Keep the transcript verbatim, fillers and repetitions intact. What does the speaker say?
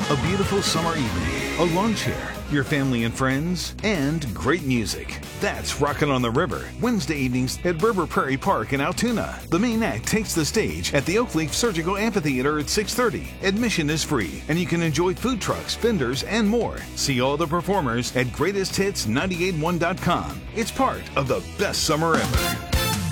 A beautiful summer evening, a lawn chair, your family and friends, and great music. That's Rockin' on the River, Wednesday evenings at River Prairie Park in Altoona. The main act takes the stage at the Oak Leaf Surgical Amphitheater at six thirty. Admission is free, and you can enjoy food trucks, vendors, and more. See all the performers at greatest hits nine eight one dot com. It's part of the best summer ever.